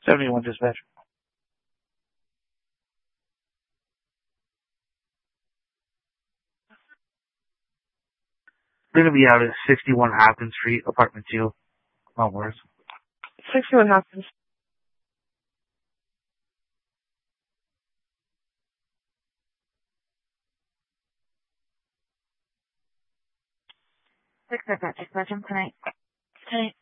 71 dispatch. They're going to be out at 61 Hopkins Street, apartment 2. Mount Morris. 61 Hopkins. Dispatch tonight.